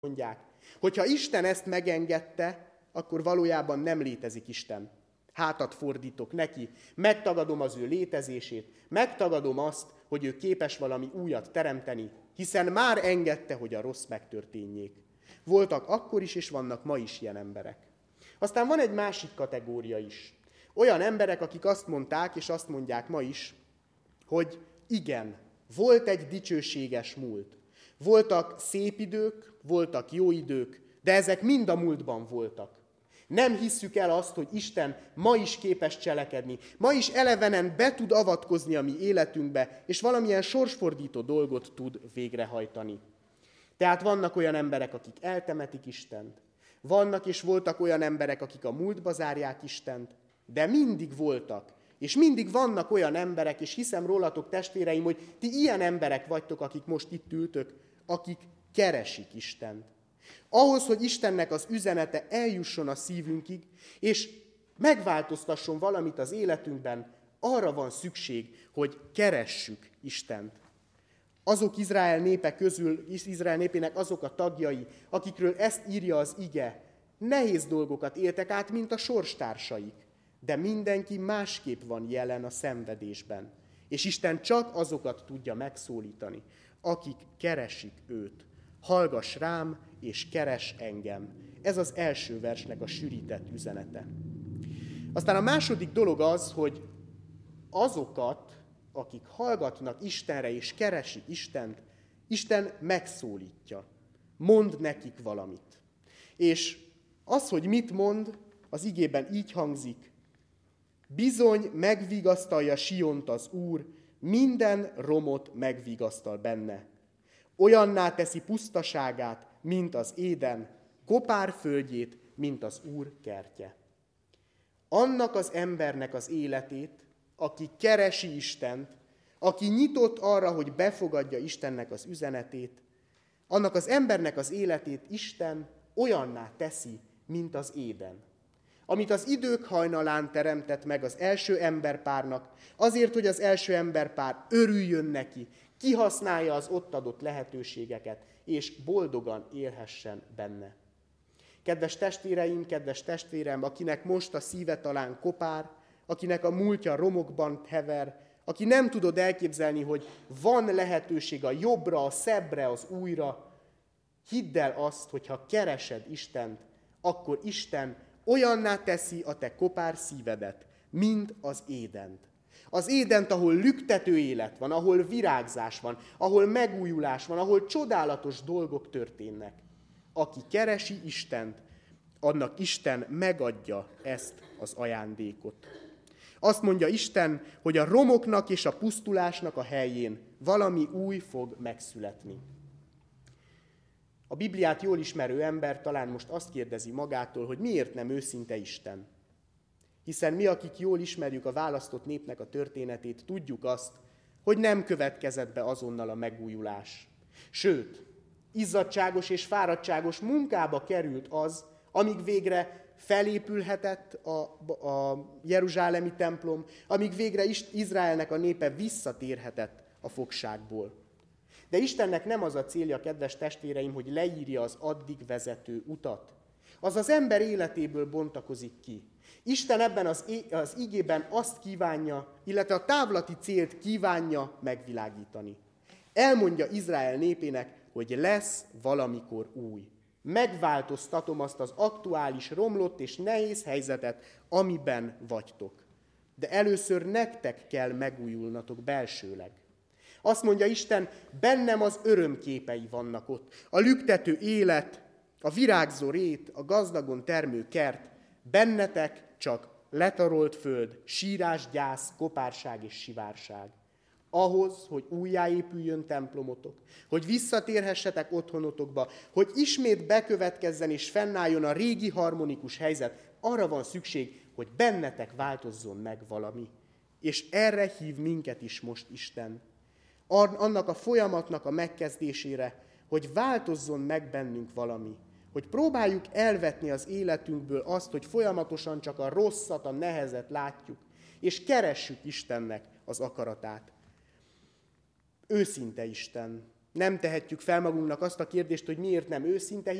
mondják. Hogyha Isten ezt megengedte, akkor valójában nem létezik Isten. Hátat fordítok neki, megtagadom az ő létezését, megtagadom azt, hogy ő képes valami újat teremteni, hiszen már engedte, hogy a rossz megtörténjék. Voltak akkor is, és vannak ma is ilyen emberek. Aztán van egy másik kategória is. Olyan emberek, akik azt mondták, és azt mondják ma is, hogy igen, volt egy dicsőséges múlt. Voltak szép idők, voltak jó idők, de ezek mind a múltban voltak. Nem hisszük el azt, hogy Isten ma is képes cselekedni, ma is elevenen be tud avatkozni a mi életünkbe, és valamilyen sorsfordító dolgot tud végrehajtani. Tehát vannak olyan emberek, akik eltemetik Istent, vannak és voltak olyan emberek, akik a múltba zárják Istent, de mindig voltak, és mindig vannak olyan emberek, és hiszem rólatok, testvéreim, hogy ti ilyen emberek vagytok, akik most itt ültök, akik keresik Istent. Ahhoz, hogy Istennek az üzenete eljusson a szívünkig, és megváltoztasson valamit az életünkben, arra van szükség, hogy keressük Istent. Azok Izrael népe közül, Izrael népének azok a tagjai, akikről ezt írja az ige, nehéz dolgokat éltek át, mint a sorstársaik, de mindenki másképp van jelen a szenvedésben. És Isten csak azokat tudja megszólítani, akik keresik őt. Hallgass rám, és keres engem. Ez az első versnek a sűrített üzenete. Aztán a második dolog az, hogy azokat, akik hallgatnak Istenre és keresik Istent, Isten megszólítja. Mond nekik valamit. És az, hogy mit mond, az igében így hangzik. Bizony megvigasztalja Siont az Úr, minden romot megvigasztal benne. Olyanná teszi pusztaságát, mint az Éden, kopár földjét, mint az Úr kertje. Annak az embernek az életét, aki keresi Istent, aki nyitott arra, hogy befogadja Istennek az üzenetét, annak az embernek az életét Isten olyanná teszi, mint az Éden. Amit az idők hajnalán teremtett meg az első emberpárnak, azért, hogy az első emberpár örüljön neki, kihasználja az ott adott lehetőségeket, és boldogan élhessen benne. Kedves testvéreim, kedves testvérem, akinek most a szíve talán kopár, akinek a múltja romokban hever, aki nem tudod elképzelni, hogy van lehetőség a jobbra, a szebbre, az újra, hidd el azt, hogy ha keresed Istent, akkor Isten olyanná teszi a te kopár szívedet, mint az Édent. Az Édent, ahol lüktető élet van, ahol virágzás van, ahol megújulás van, ahol csodálatos dolgok történnek. Aki keresi Istent, annak Isten megadja ezt az ajándékot. Azt mondja Isten, hogy a romoknak és a pusztulásnak a helyén valami új fog megszületni. A Bibliát jól ismerő ember talán most azt kérdezi magától, hogy miért nem őszinte Isten. Hiszen mi, akik jól ismerjük a választott népnek a történetét, tudjuk azt, hogy nem következett be azonnal a megújulás. Sőt, izzadságos és fáradtságos munkába került az, amíg végre felépülhetett a jeruzsálemi templom, amíg végre Izraelnek a népe visszatérhetett a fogságból. De Istennek nem az a célja, kedves testvéreim, hogy leírja az addig vezető utat. Az az ember életéből bontakozik ki. Isten ebben az igében azt kívánja, illetve a távlati célt kívánja megvilágítani. Elmondja Izrael népének, hogy lesz valamikor új. Megváltoztatom azt az aktuális, romlott és nehéz helyzetet, amiben vagytok. De először nektek kell megújulnatok belsőleg. Azt mondja Isten, bennem az örömképei vannak ott. A lüktető élet, a virágzó rét, a gazdagon termő kert, bennetek csak letarolt föld, sírás, gyász, kopárság és sivárság. Ahhoz, hogy újjáépüljön templomotok, hogy visszatérhessetek otthonotokba, hogy ismét bekövetkezzen és fennálljon a régi harmonikus helyzet, arra van szükség, hogy bennetek változzon meg valami. És erre hív minket is most Isten. Annak a folyamatnak a megkezdésére, hogy változzon meg bennünk valami. Hogy próbáljuk elvetni az életünkből azt, hogy folyamatosan csak a rosszat, a nehezet látjuk, és keressük Istennek az akaratát. Őszinte Isten, Nem tehetjük fel magunknak azt a kérdést, hogy miért nem őszinte